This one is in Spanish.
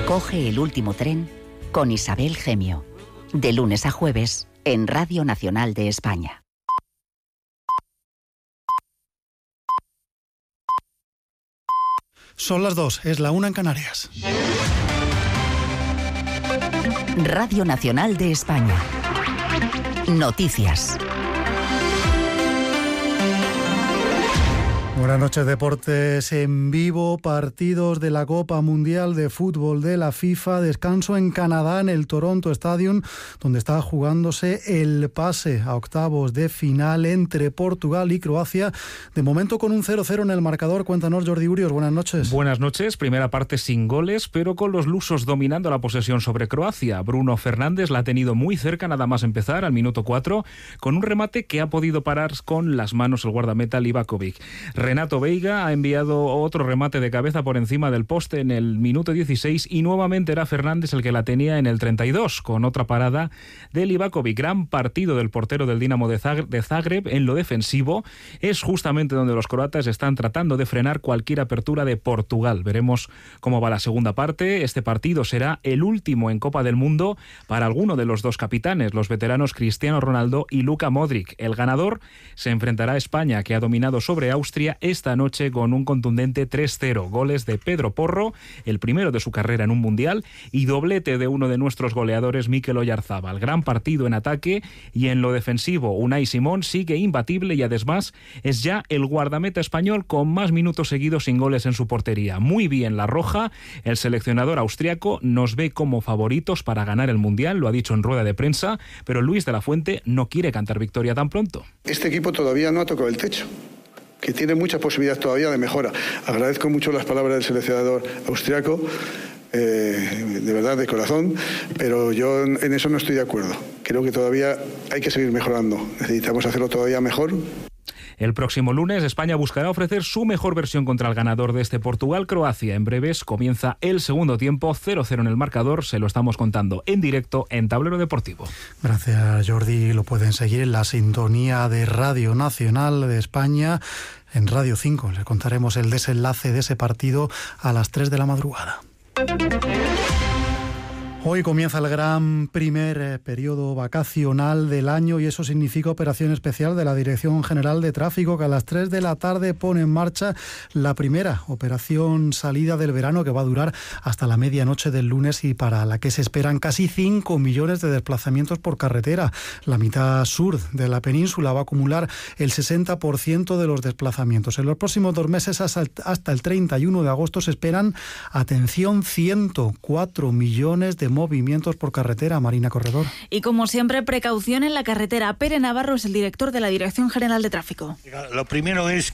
Coge el último tren con Isabel Gemio. De lunes a jueves en Radio Nacional de España. Son las 2, es la 1 en Canarias. Radio Nacional de España. Noticias. Buenas noches, deportes en vivo, partidos de la Copa Mundial de Fútbol de la FIFA, descanso en Canadá, en el Toronto Stadium, donde está jugándose el pase a octavos de final entre Portugal y Croacia, de momento con un 0-0 en el marcador. Cuéntanos, Jordi Urios, buenas noches. Buenas noches, primera parte sin goles, pero con los lusos dominando la posesión sobre Croacia. Bruno Fernández la ha tenido muy cerca nada más empezar, al minuto 4, con un remate que ha podido parar con las manos el guardameta Livakovic. Renato Veiga ha enviado otro remate de cabeza por encima del poste en el minuto 16 y nuevamente era Fernández el que la tenía en el 32, con otra parada de Livakovic. Gran partido del portero del Dinamo de Zagreb en lo defensivo. Es justamente donde los croatas están tratando de frenar cualquier apertura de Portugal. Veremos cómo va la segunda parte. Este partido será el último en Copa del Mundo para alguno de los dos capitanes, los veteranos Cristiano Ronaldo y Luka Modric. El ganador se enfrentará a España, que ha dominado sobre Austria esta noche con un contundente 3-0. Goles de Pedro Porro, el primero de su carrera en un mundial, y doblete de uno de nuestros goleadores, Mikel Oyarzábal. Gran partido en ataque y en lo defensivo. Unai Simón sigue imbatible y además es ya el guardameta español con más minutos seguidos sin goles en su portería. Muy bien la roja. El seleccionador austriaco nos ve como favoritos para ganar el mundial, lo ha dicho en rueda de prensa, pero Luis de la Fuente no quiere cantar victoria tan pronto. Este equipo todavía no ha tocado el techo, que tiene mucha posibilidad todavía de mejora. Agradezco mucho las palabras del seleccionador austriaco, de verdad, de corazón, pero yo en eso no estoy de acuerdo. Creo que todavía hay que seguir mejorando. Necesitamos hacerlo todavía mejor. El próximo lunes España buscará ofrecer su mejor versión contra el ganador de este Portugal-Croacia. En breves comienza el segundo tiempo, 0-0 en el marcador. Se lo estamos contando en directo en Tablero Deportivo. Gracias, Jordi. Lo pueden seguir en la sintonía de Radio Nacional de España. En Radio 5 les contaremos el desenlace de ese partido a las 3 de la madrugada. Hoy comienza el gran primer periodo vacacional del año y eso significa operación especial de la Dirección General de Tráfico, que a las 3 de la tarde pone en marcha la primera operación salida del verano, que va a durar hasta la medianoche del lunes y para la que se esperan casi 5 millones de desplazamientos por carretera. La mitad sur de la península va a acumular el 60% de los desplazamientos. En los próximos 2 meses, hasta el 31 de agosto, se esperan, atención, 104 millones de movimientos por carretera. Marina Corredor. Y como siempre, precaución en la carretera. Pere Navarro es el director de la Dirección General de Tráfico. Lo primero es